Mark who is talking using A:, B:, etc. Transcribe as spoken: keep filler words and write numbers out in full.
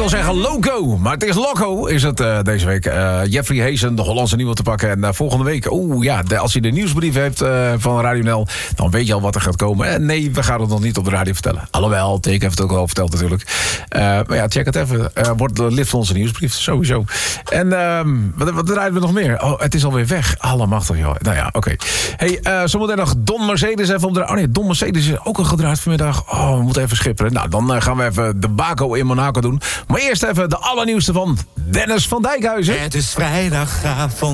A: wil zeggen loco, maar het is loco is het uh, deze week. Uh, Jeffrey Hazen, de Hollandse nieuwe te pakken. En uh, volgende week, oeh ja, de, als je de nieuwsbrief hebt uh, van Radio N L... dan weet je al wat er gaat komen. En nee, we gaan het nog niet op de radio vertellen. Alhoewel, Tik heeft het ook al verteld natuurlijk. Uh, maar ja, check het even. Uh, wordt lid van onze nieuwsbrief, sowieso. En uh, wat, wat draaien we nog meer? Oh, het is alweer weg. Allemachtig, joh. Nou ja, oké. Okay. Hey, uh, zometeen nog Don Mercedes even op de... Oh nee, Don Mercedes is ook al gedraaid vanmiddag. Oh, we moeten even schipperen. Nou, dan uh, gaan we even de Baco in Monaco doen. Maar eerst even de allernieuwste van Dennis van Dijkhuizen.
B: Het is vrijdagavond.